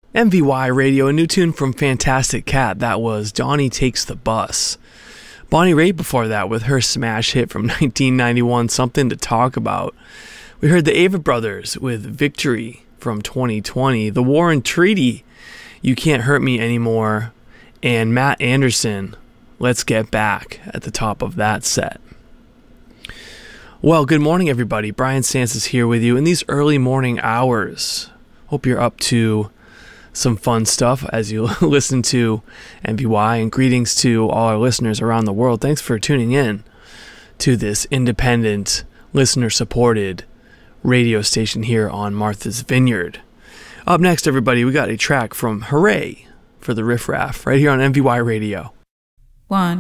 MVY Radio, a new tune from Fantastic Cat. That was Donnie Takes the Bus. Bonnie Raitt before that with her smash hit from 1991, Something to Talk About. We heard the Avett Brothers with Victory from 2020. The Warren Treaty, You Can't Hurt Me Anymore. And Matt Anderson, Let's Get Back at the top of that set. Well, good morning, everybody. Brian Stantz is here with you in these early morning hours. Hope you're up to some fun stuff as you listen to MVY, and greetings to all our listeners around the world. Thanks for tuning in to this independent, listener-supported radio station here on Martha's Vineyard. Up next, everybody, we got a track from Hooray for the Riff Raff right here on MVY Radio. 1